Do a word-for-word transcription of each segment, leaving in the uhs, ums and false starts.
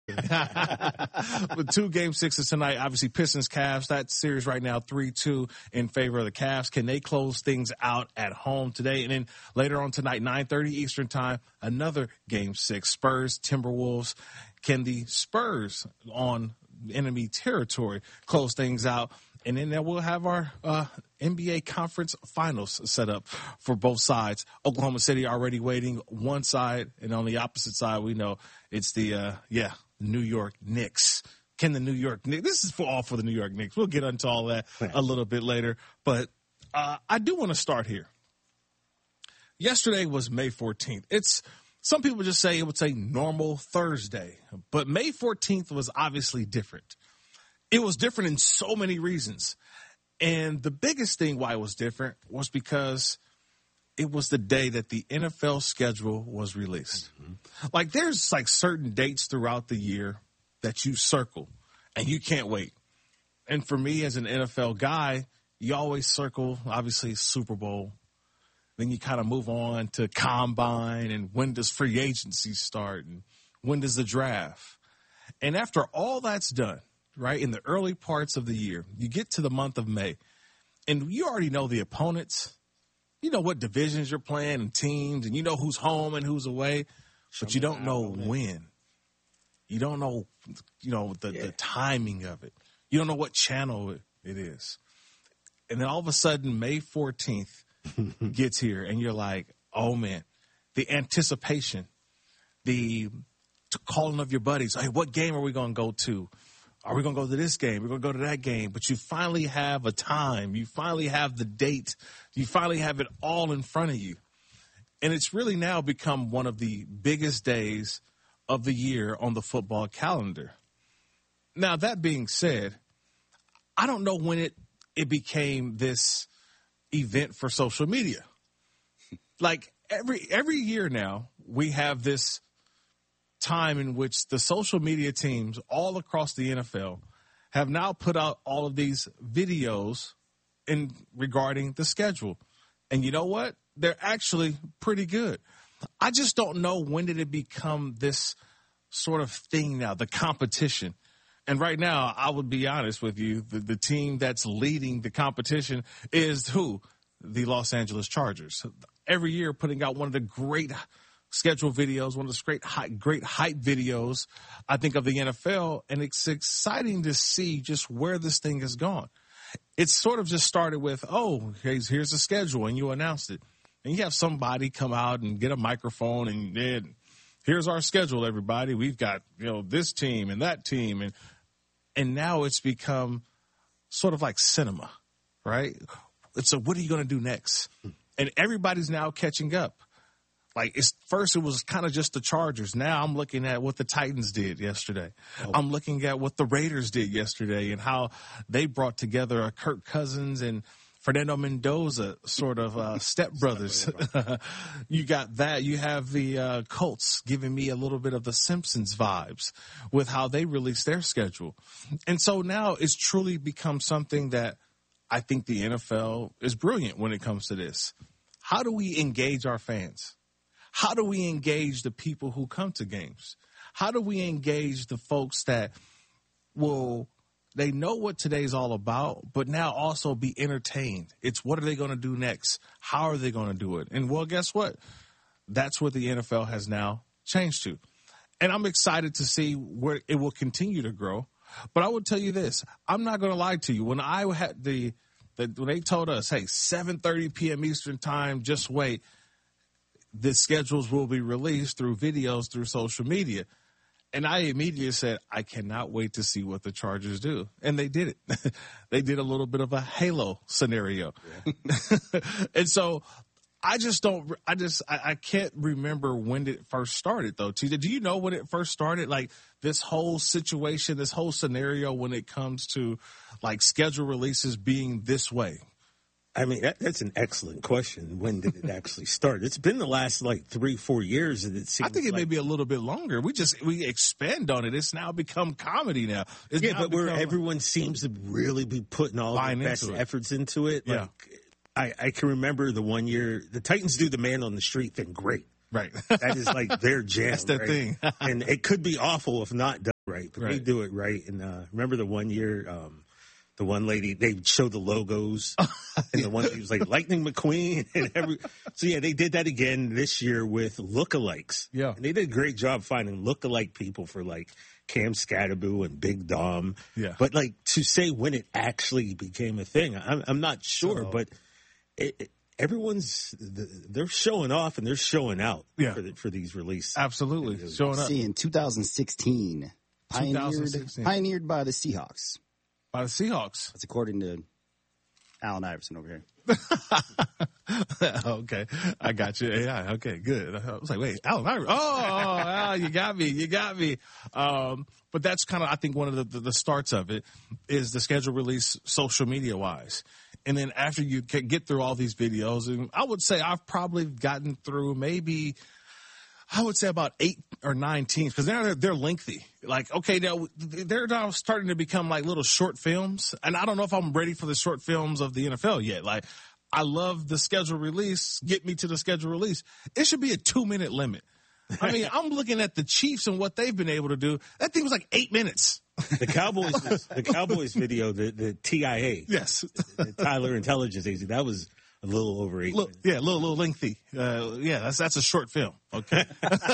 With two game sixes tonight, obviously Pistons Cavs, that series right now three two in favor of the Cavs. Can they close things out at home today? And then later on tonight, nine thirty Eastern time, another game six, Spurs Timberwolves. Can the Spurs on enemy territory close things out? And then we'll have our uh, N B A conference finals set up for both sides. Oklahoma City already waiting one side, and on the opposite side, we know it's the, uh, yeah, New York Knicks. Can the New York Knicks, this is for all for the New York Knicks. We'll get into all that a little bit later. But uh, I do want to start here. Yesterday was May fourteenth. It's, some people just say it would say normal Thursday, but May fourteenth was obviously different. It was different in so many reasons. And the biggest thing why it was different was because it was the day that the N F L schedule was released. Mm-hmm. Like there's like certain dates throughout the year that you circle and you can't wait. And for me as an N F L guy, you always circle, obviously, Super Bowl. Then you kind of move on to combine and when does free agency start and when does the draft. And after all that's done, right, in the early parts of the year, you get to the month of May, and you already know the opponents. You know what divisions you're playing and teams, and you know who's home and who's away, but you don't know when. You don't know, you know, the, yeah. the timing of it. You don't know what channel it, it is. And then all of a sudden, May fourteenth gets here, and you're like, oh, man, the anticipation, the calling of your buddies. Hey, what game are we going to go to? Are we going to go to this game? We're going to go to that game. But you finally have a time. You finally have the date. You finally have it all in front of you. And it's really now become one of the biggest days of the year on the football calendar. Now, that being said, I don't know when it, it became this event for social media. Like every every year now, we have this time in which the social media teams all across the N F L have now put out all of these videos in regarding the schedule. And you know what? They're actually pretty good. I just don't know when did it become this sort of thing now, the competition. And right now, I would be honest with you, the, the team that's leading the competition is who? The Los Angeles Chargers. Every year putting out one of the great schedule videos, one of the great, great hype videos, I think, of the N F L. And it's exciting to see just where this thing has gone. It's sort of just started with, oh, here's, here's the schedule, and you announced it. And you have somebody come out and get a microphone and then here's our schedule, everybody. We've got, you know, this team and that team. And, and now it's become sort of like cinema, right? It's a, what are you going to do next? And everybody's now catching up. Like it's first, it was kind of just the Chargers. Now I'm looking at what the Titans did yesterday. Oh. I'm looking at what the Raiders did yesterday and how they brought together a Kirk Cousins and Fernando Mendoza sort of uh, stepbrothers. You got that. You have the uh, Colts giving me a little bit of the Simpsons vibes with how they release their schedule. And so now it's truly become something that I think the N F L is brilliant when it comes to this. How do we engage our fans? How do we engage the people who come to games? How do we engage the folks that will, they know what today's all about, but now also be entertained? It's what are they going to do next? How are they going to do it? And, well, guess what? That's what the N F L has now changed to. And I'm excited to see where it will continue to grow. But I will tell you this. I'm not going to lie to you. When I had the, the when they told us, hey, seven thirty p.m. Eastern time, just wait, the schedules will be released through videos, through social media. And I immediately said, I cannot wait to see what the Chargers do. And they did it. They did a little bit of a Halo scenario. Yeah. And so I just don't, I just, I, I can't remember when it first started, though. T J, do you know when it first started? Like this whole situation, this whole scenario when it comes to like schedule releases being this way? I mean, that, that's an excellent question. When did it actually start? It's been the last like three, four years. And it seems I think it like, may be a little bit longer. We just we expand on it. It's now become comedy now. It's yeah, now but where become, everyone seems to really be putting all their best it. efforts into it. Yeah. Like, I, I can remember the one year the Titans do the man on the street thing great. Right. That is like their jam. That's their right? thing. And it could be awful if not done. right, but Right. they do it right. And uh, remember the one year, um, the one lady, they showed the logos, and the one she was like Lightning McQueen, and every. So yeah, they did that again this year with lookalikes. Yeah. and they did a great job finding lookalike people for like Cam Scatterbu and Big Dom. Yeah. but like to say when it actually became a thing, I'm, I'm not sure, So- but it, it, everyone's they're showing off and they're showing out Yeah. for, the, for these releases. Absolutely. Showing up See, in two thousand sixteen, pioneered, twenty sixteen. pioneered by the Seahawks. by the Seahawks. That's according to Allen Iverson over here. Okay, I got you. Yeah, okay, good. I was like, wait, Allen Iverson. Oh, Al, you got me. You got me. Um, but that's kind of, I think, one of the, the, the starts of it is the schedule release social media wise. And then after you get through all these videos, and I would say I've probably gotten through maybe, I would say about eight or nine teams because now they're, they're lengthy. Like, okay, now they're now starting to become like little short films. And I don't know if I'm ready for the short films of the N F L yet. Like, I love the schedule release. Get me to the schedule release. It should be a two minute limit. I mean, I'm looking at the Chiefs and what they've been able to do. That thing was like eight minutes. The Cowboys, the Cowboys video, the the T I A, Yes. the Tyler Intelligence Agency, that was a little over eight Look, minutes. yeah, a little, little lengthy. Uh, yeah, that's that's a short film. Okay.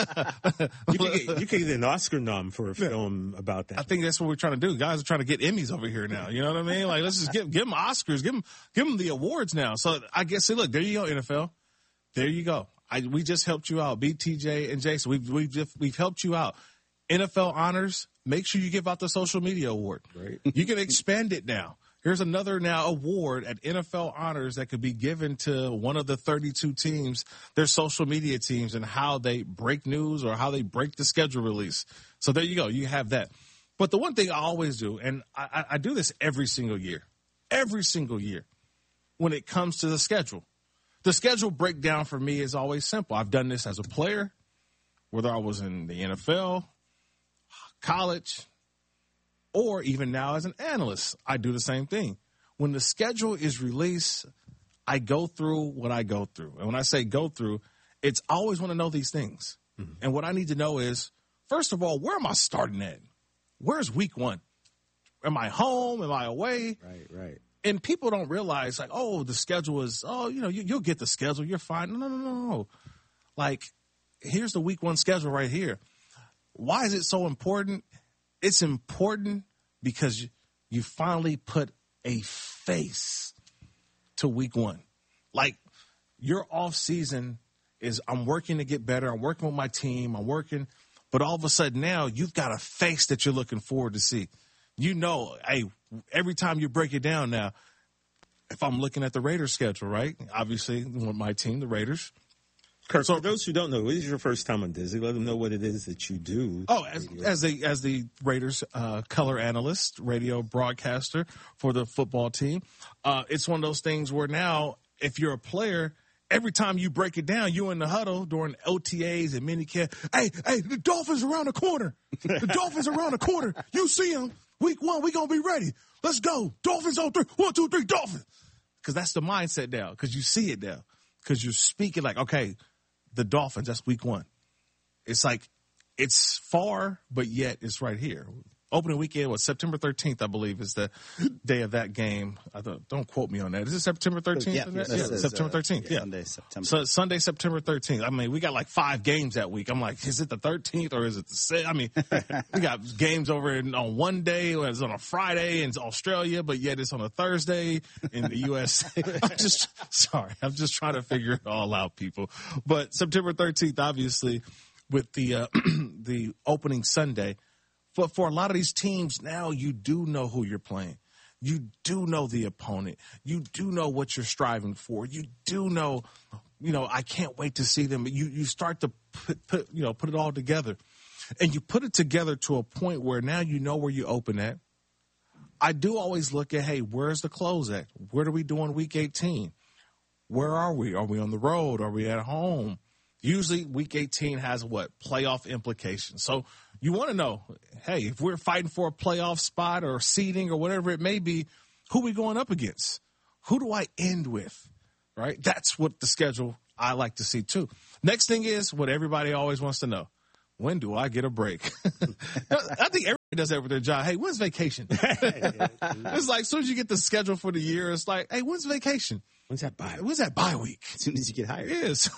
You can, get, you can get an Oscar nom for a film about that. I think that's what we're trying to do. Guys are trying to get Emmys over here now. You know what I mean? Like, let's just give give them Oscars, give them give them the awards now. So I guess, see, look, there you go, N F L. There you go. I we just helped you out, B T J and Jason. We've we've just, we've helped you out. N F L honors. Make sure you give out the social media award. Right. You can expand it now. Here's another now award at N F L honors that could be given to one of the thirty-two teams, their social media teams, and how they break news or how they break the schedule release. So there you go. You have that. But the one thing I always do, and I, I do this every single year, every single year when it comes to the schedule, the schedule breakdown for me is always simple. I've done this as a player, whether I was in the N F L, college, or even now as an analyst, I do the same thing. When the schedule is released, I go through what I go through. And when I say go through, it's I always want to know these things. Mm-hmm. And what I need to know is, first of all, where am I starting at? Where's week one? Am I home? Am I away? Right, right. And people don't realize, like, oh, the schedule is, oh, you know, you, you'll get the schedule. You're fine. No, no, no, no. Like, here's the week one schedule right here. Why is it so important? It's important because you, you finally put a face to week one. Like, your off season is I'm working to get better. I'm working with my team. I'm working. But all of a sudden now you've got a face that you're looking forward to see. You know, hey, every time you break it down now, if I'm looking at the Raiders schedule, right? Obviously, with my team, the Raiders. Kirk, so, for those who don't know, this is your first time on Disney. Let them know what it is that you do. Oh, as, as the as the Raiders uh, color analyst, radio broadcaster for the football team, uh, it's one of those things where now, if you're a player, every time you break it down, you in the huddle during O T As and minicamp. Hey, hey, the Dolphins around the corner. The Dolphins around the corner. You see them. Week one, we gonna be ready. Let's go. Dolphins on three. One, two, three. Dolphins. Because that's the mindset now. Because you see it now. Because you're speaking like, okay, the Dolphins, that's week one. It's like, it's far, but yet it's right here. Opening weekend was September thirteenth, I believe, is the day of that game. I don't, don't quote me on that. Is it September thirteenth? Yeah, yeah, yeah is, September uh, thirteenth. Yeah, Sunday, September. So Sunday, September thirteenth. I mean, we got like five games that week. I'm like, is it the thirteenth or is it the sixth? I mean, we got games over in, on one day, or it's on a Friday in Australia, but yet it's on a Thursday in the U S A. I'm just sorry. I'm just trying to figure it all out, people. But September thirteenth, obviously, with the uh, the opening Sunday. But for a lot of these teams now, you do know who you're playing. You do know the opponent. You do know what you're striving for. You do know, you know, I can't wait to see them. You you start to put, put you know, put it all together. And you put it together to a point where now you know where you open at. I do always look at, hey, where's the close at? Where do we do on week eighteen? Where are we? Are we on the road? Are we at home? Usually week eighteen has what? Playoff implications. So you want to know, hey, if we're fighting for a playoff spot or seeding or whatever it may be, who are we going up against? Who do I end with? Right? That's what the schedule I like to see too. Next thing is what everybody always wants to know. When do I get a break? I think everybody does that with their job. Hey, when's vacation? It's like as soon as you get the schedule for the year, it's like, hey, when's vacation? When's that bye? When's that bye week? As soon as you get hired. Yes.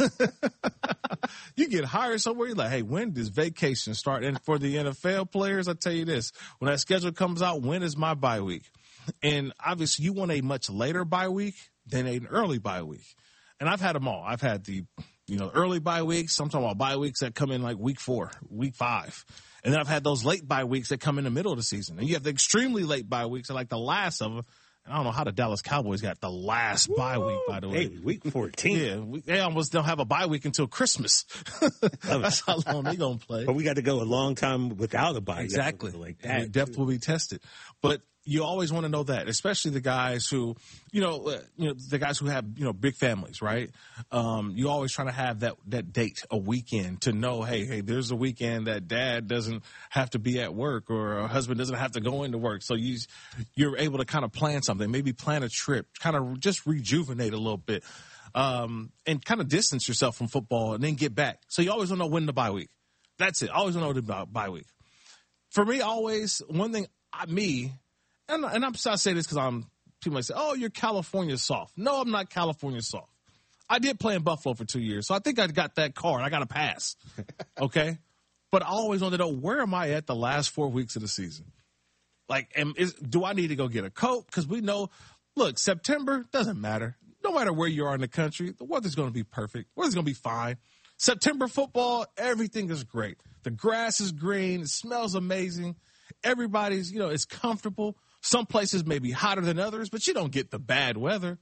You get hired somewhere, you're like, hey, when does vacation start? And for the N F L players, I tell you this, when that schedule comes out, when is my bye week? And obviously you want a much later bye week than an early bye week. And I've had them all. I've had the, you know, early bye weeks. I'm talking about bye weeks that come in like week four, week five. And then I've had those late bye weeks that come in the middle of the season. And you have the extremely late bye weeks, like the last of them. And I don't know how the Dallas Cowboys got the last Woo! bye week, by the way. Hey, week fourteen. Yeah, we, they almost don't have a bye week until Christmas. That's how long they're going to play. But we got to go a long time without a bye. Exactly. Like that. And depth will be tested. But you always want to know that, especially the guys who, you know, uh, you know, the guys who have, you know, big families, right? Um, you always trying to have that, that date, a weekend to know, hey, hey, there's a weekend that dad doesn't have to be at work or a husband doesn't have to go into work. So you, you're able to kind of plan something, maybe plan a trip, kind of just rejuvenate a little bit, um, and kind of distance yourself from football and then get back. So you always want to know when the bye week. That's it. Always want to know the bye week. For me, always, one thing, I, me, And, and I'm not saying this because I'm people might say, "Oh, you're California soft." No, I'm not California soft. I did play in Buffalo for two years, so I think I got that card. I got a pass, okay. But I always want to know, where am I at the last four weeks of the season? Like, am, is, do I need to go get a coat? Because we know, look, September doesn't matter. No matter where you are in the country, the weather's going to be perfect. The weather's going to be fine. September football, everything is great. The grass is green. It smells amazing. Everybody's, you know, it's comfortable. Some places may be hotter than others, but you don't get the bad weather.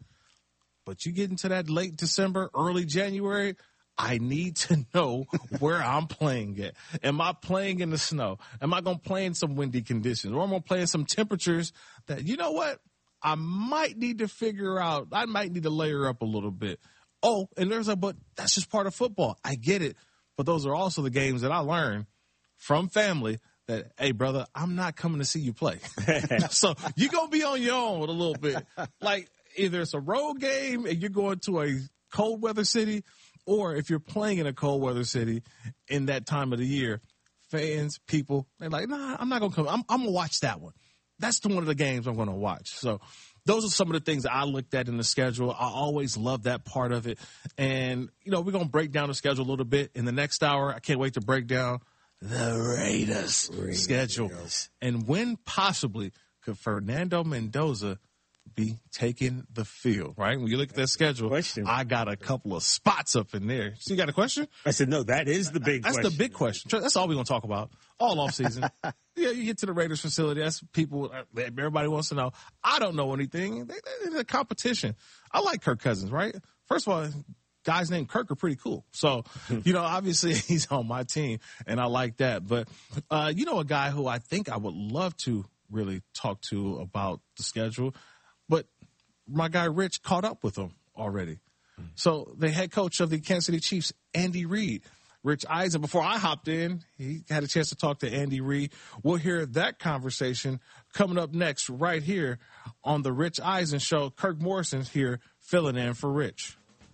But you get into that late December, early January, I need to know where I'm playing at. Am I playing in the snow? Am I going to play in some windy conditions? Or am I going to play in some temperatures that, you know what, I might need to figure out. I might need to layer up a little bit. Oh, and there's a, but that's just part of football. I get it. But those are also the games that I learned from family that, hey, brother, I'm not coming to see you play. So you're going to be on your own with a little bit. Like, either it's a road game and you're going to a cold weather city, or if you're playing in a cold weather city in that time of the year, fans, people, they're like, nah, I'm not going to come. I'm, I'm going to watch that one. That's the one of the games I'm going to watch. So those are some of the things that I looked at in the schedule. I always love that part of it. And, you know, we're going to break down the schedule a little bit in the next hour. I can't wait to break down the Raiders, Raiders schedule. And when possibly could Fernando Mendoza be taking the field, right? When you look at that schedule, question. I got a couple of spots up in there. So you got a question? I said, no, that is the big That's question. the big question. That's all we're going to talk about all offseason. Yeah, you get to the Raiders facility. That's people, everybody wants to know. I don't know anything. They, they, they're a competition. I like Kirk Cousins, right? First of all, guys named Kirk are pretty cool. So, you know, obviously he's on my team, and I like that. But, uh, you know, a guy who I think I would love to really talk to about the schedule, but my guy Rich caught up with him already. Mm-hmm. So the head coach of the Kansas City Chiefs, Andy Reid, Rich Eisen, before I hopped in, he had a chance to talk to Andy Reid. We'll hear that conversation coming up next right here on the Rich Eisen Show. Kirk Morrison here filling in for Rich.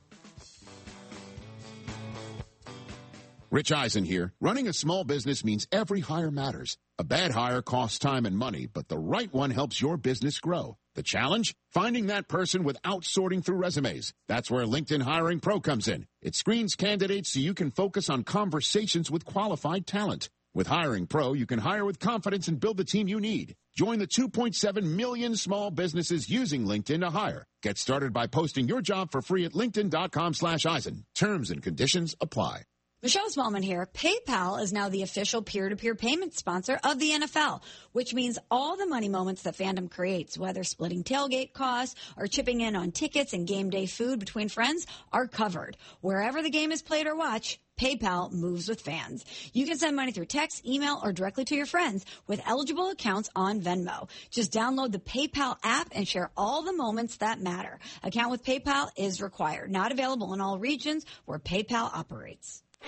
Rich Eisen here. Running a small business means every hire matters. A bad hire costs time and money, but the right one helps your business grow. The challenge? Finding that person without sorting through resumes. That's where LinkedIn Hiring Pro comes in. It screens candidates so you can focus on conversations with qualified talent. With Hiring Pro, you can hire with confidence and build the team you need. Join the two point seven million small businesses using LinkedIn to hire. Get started by posting your job for free at linkedin.com slash Eisen. Terms and conditions apply. Michelle Smallman here. PayPal is now the official peer-to-peer payment sponsor of the N F L, which means all the money moments that fandom creates, whether splitting tailgate costs or chipping in on tickets and game day food between friends, are covered. Wherever the game is played or watched, PayPal moves with fans. You can send money through text, email, or directly to your friends with eligible accounts on Venmo. Just download the PayPal app and share all the moments that matter. Account with PayPal is required. Not available in all regions where PayPal operates. Oh,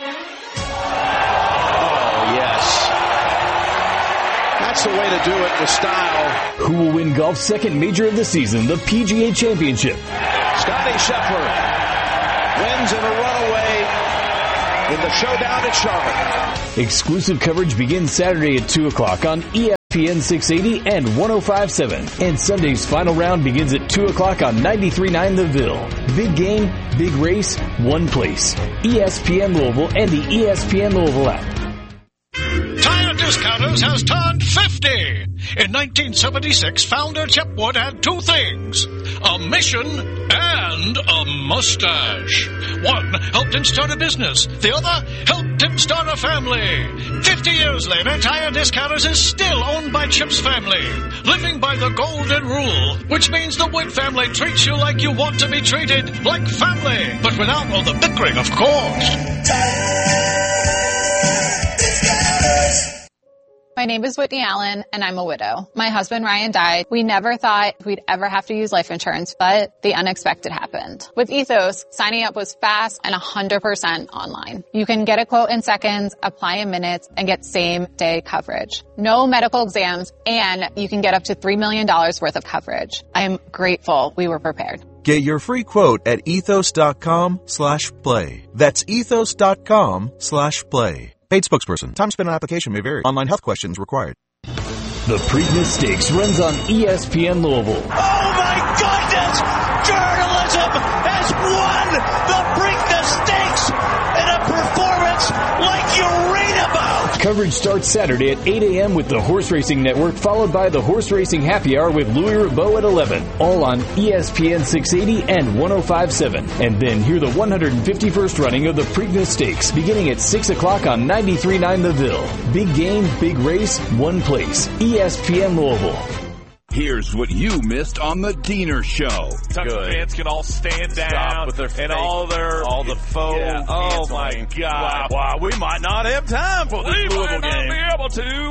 yes. That's the way to do it with style. Who will win golf's second major of the season, the P G A Championship? Scotty Scheffler wins in a runaway in the showdown at Charlotte. Exclusive coverage begins Saturday at two o'clock on E S P N. P N six eighty and one oh five point seven. And Sunday's final round begins at two o'clock on ninety-three point nine The Ville. Big game, big race, one place. E S P N Louisville and the E S P N Louisville app. Tire Discounters has turned fifty. In nineteen seventy-six, founder Chip Wood had two things, a mission and a mustache. One helped him start a business. The other helped him start a family. Fifty years later, Tire Discounters is still owned by Chip's family, living by the golden rule, which means the Wood family treats you like you want to be treated, like family, but without all the bickering, of course. My name is Whitney Allen, and I'm a widow. My husband, Ryan, died. We never thought we'd ever have to use life insurance, but the unexpected happened. With Ethos, signing up was fast and one hundred percent online. You can get a quote in seconds, apply in minutes, and get same-day coverage. No medical exams, and you can get up to three million dollars worth of coverage. I am grateful we were prepared. Get your free quote at ethos.com slash play. That's ethos.com slash play. Paid spokesperson. Time spent on application may vary. Online health questions required. The Preakness Stakes runs on E S P N Louisville. Oh my goodness! Journalism has won the Preakness Stakes in a performance like you read about. Coverage starts Saturday at eight a.m. with the Horse Racing Network, followed by the Horse Racing Happy Hour with Louis Rebeau at eleven. All on E S P N six eighty and one oh five point seven. And then hear the one hundred fifty-first running of the Preakness Stakes beginning at six o'clock on ninety-three point nine The Ville. Big game, big race, one place. E S P N Louisville. Here's what you missed on the Diener Show. Good. Fans can all stand down with their and all their all the faux. Yeah. Oh my God! Wow. wow, we might not have time for this we Louisville might not game. be able to.